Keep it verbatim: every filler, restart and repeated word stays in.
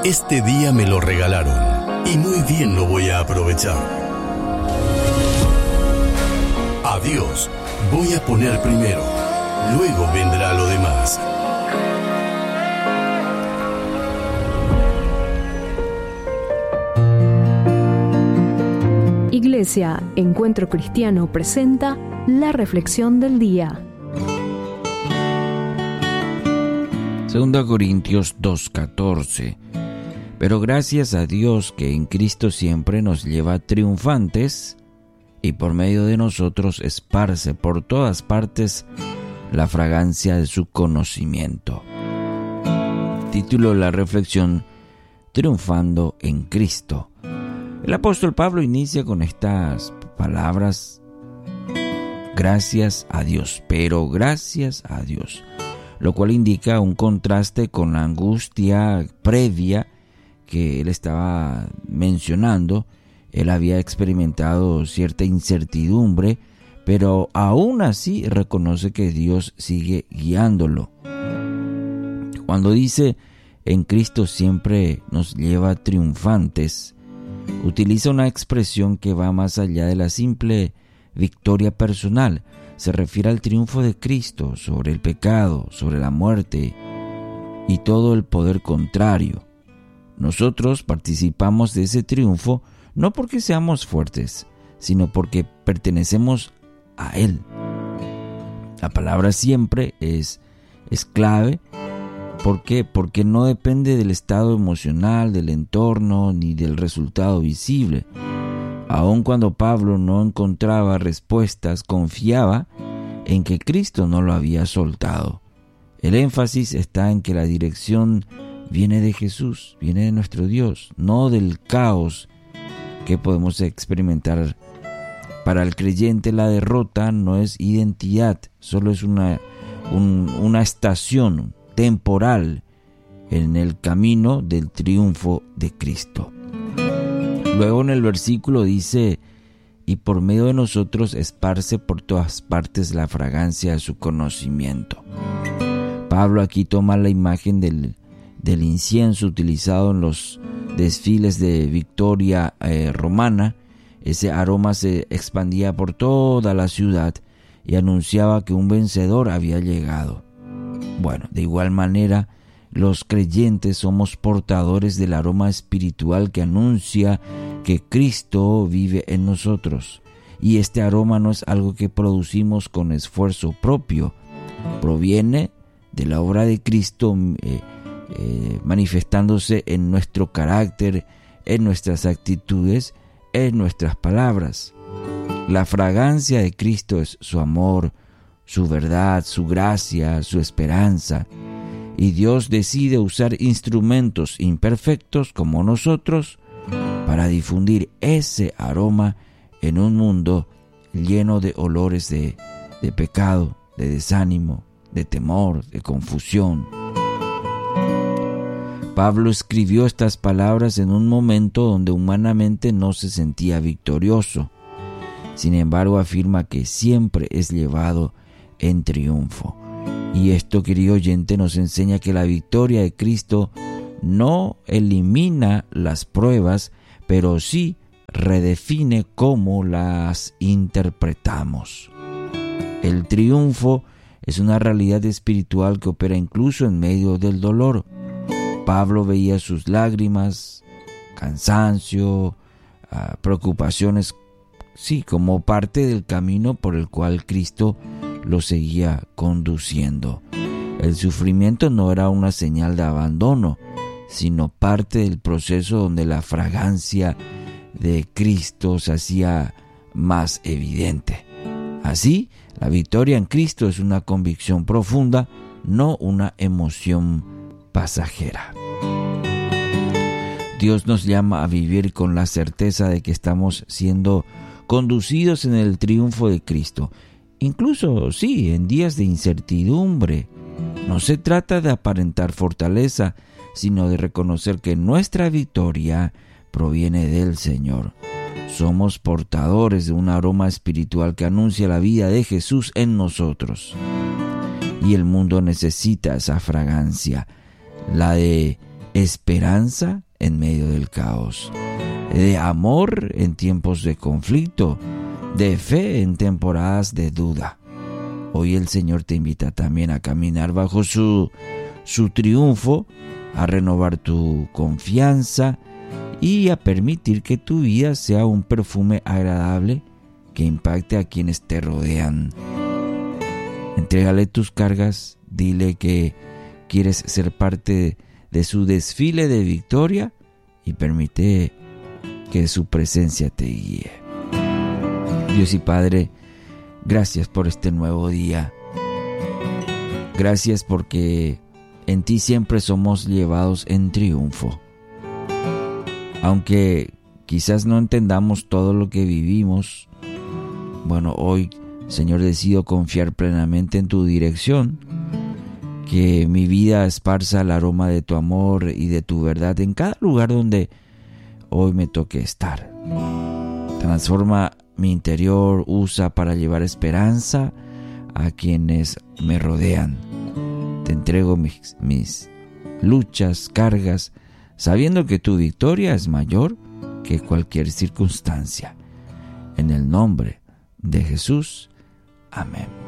Este día me lo regalaron y muy bien lo voy a aprovechar. A Dios voy a poner primero, luego vendrá lo demás. Iglesia Encuentro Cristiano presenta la reflexión del día. Segunda Corintios dos catorce. Pero gracias a Dios que en Cristo siempre nos lleva triunfantes y por medio de nosotros esparce por todas partes la fragancia de su conocimiento. Título de la reflexión: Triunfando en Cristo. El apóstol Pablo inicia con estas palabras: gracias a Dios, pero gracias a Dios, lo cual indica un contraste con la angustia previa que él estaba mencionando. Él había experimentado cierta incertidumbre, pero aún así reconoce que Dios sigue guiándolo. Cuando dice en Cristo siempre nos lleva triunfantes, utiliza una expresión que va más allá de la simple victoria personal. Se refiere al triunfo de Cristo sobre el pecado, sobre la muerte y todo el poder contrario. Nosotros participamos de ese triunfo no porque seamos fuertes, sino porque pertenecemos a Él. La palabra siempre es, es clave. ¿Por qué? Porque no depende del estado emocional, del entorno, ni del resultado visible. Aun cuando Pablo no encontraba respuestas, confiaba en que Cristo no lo había soltado. El énfasis está en que la dirección viene de Jesús, viene de nuestro Dios, no del caos que podemos experimentar. Para el creyente la derrota no es identidad, solo es una, un, una estación temporal en el camino del triunfo de Cristo. Luego en el versículo dice: y por medio de nosotros esparce por todas partes la fragancia de su conocimiento. Pablo aquí toma la imagen del, del incienso utilizado en los desfiles de victoria eh, romana. Ese aroma se expandía por toda la ciudad y anunciaba que un vencedor había llegado. Bueno, de igual manera, los creyentes somos portadores del aroma espiritual que anuncia que Cristo vive en nosotros. Y este aroma no es algo que producimos con esfuerzo propio. Proviene de la obra de Cristo eh, eh, manifestándose en nuestro carácter, en nuestras actitudes, en nuestras palabras. La fragancia de Cristo es su amor, su verdad, su gracia, su esperanza. Y Dios decide usar instrumentos imperfectos como nosotros para difundir ese aroma en un mundo lleno de olores de, de pecado, de desánimo, de temor, de confusión. Pablo escribió estas palabras en un momento donde humanamente no se sentía victorioso. Sin embargo, afirma que siempre es llevado en triunfo. Y esto, querido oyente, nos enseña que la victoria de Cristo no elimina las pruebas, pero sí redefine cómo las interpretamos. El triunfo es una realidad espiritual que opera incluso en medio del dolor. Pablo veía sus lágrimas, cansancio, uh, preocupaciones, sí, como parte del camino por el cual Cristo lo seguía conduciendo. El sufrimiento no era una señal de abandono, sino parte del proceso donde la fragancia de Cristo se hacía más evidente. Así, la victoria en Cristo es una convicción profunda, no una emoción pasajera. Dios nos llama a vivir con la certeza de que estamos siendo conducidos en el triunfo de Cristo. Incluso, sí, en días de incertidumbre. No se trata de aparentar fortaleza, sino de reconocer que nuestra victoria proviene del Señor. Somos portadores de un aroma espiritual que anuncia la vida de Jesús en nosotros. Y el mundo necesita esa fragancia, la de esperanza en medio del caos, de amor en tiempos de conflicto, de fe en temporadas de duda. Hoy el Señor te invita también a caminar bajo su, su triunfo, a renovar tu confianza y a permitir que tu vida sea un perfume agradable que impacte a quienes te rodean. Entrégale tus cargas, dile que quieres ser parte de su desfile de victoria y permite que su presencia te guíe. Dios y Padre, gracias por este nuevo día. Gracias porque en ti siempre somos llevados en triunfo. Aunque quizás no entendamos todo lo que vivimos, bueno, hoy, Señor, decido confiar plenamente en tu dirección, que mi vida esparza el aroma de tu amor y de tu verdad en cada lugar donde hoy me toque estar. Transforma mi interior, usa para llevar esperanza a quienes me rodean. Te entrego mis, mis luchas, cargas, sabiendo que tu victoria es mayor que cualquier circunstancia. En el nombre de Jesús. Amén.